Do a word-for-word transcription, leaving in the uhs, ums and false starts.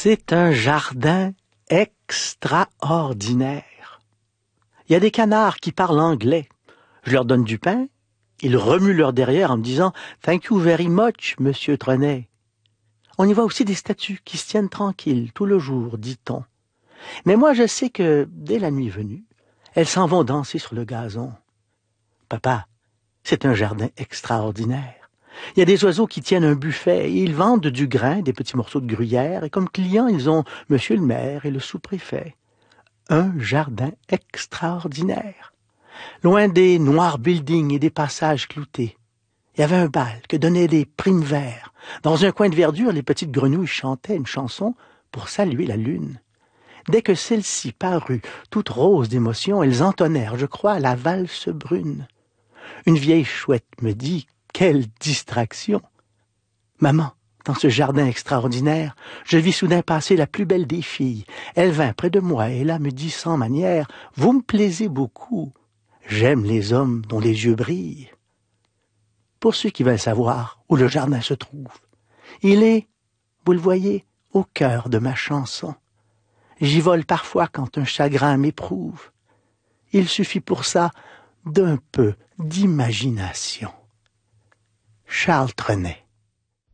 C'est un jardin extraordinaire. Il y a des canards qui parlent anglais. Je leur donne du pain, ils remuent leur derrière en me disant « Thank you very much, monsieur Trenet ». On y voit aussi des statues qui se tiennent tranquilles tout le jour, dit-on. Mais moi, je sais que, dès la nuit venue, elles s'en vont danser sur le gazon. Papa, c'est un jardin extraordinaire. Il y a des oiseaux qui tiennent un buffet et ils vendent du grain, des petits morceaux de gruyère, et comme clients, ils ont monsieur le maire et le sous-préfet. Un jardin extraordinaire. Loin des noirs buildings et des passages cloutés. Il y avait un bal que donnaient des primes verts. Dans un coin de verdure, les petites grenouilles chantaient une chanson pour saluer la lune. Dès que celle-ci parut, toute rose d'émotion, elles entonnèrent, je crois, la valse brune. Une vieille chouette me dit « Quelle distraction !» Maman, dans ce jardin extraordinaire, je vis soudain passer la plus belle des filles. Elle vint près de moi et là me dit sans manière « Vous me plaisez beaucoup. J'aime les hommes dont les yeux brillent. » Pour ceux qui veulent savoir où le jardin se trouve, il est, vous le voyez, au cœur de ma chanson. J'y vole parfois quand un chagrin m'éprouve. Il suffit pour ça d'un peu d'imagination. Charles Trenet.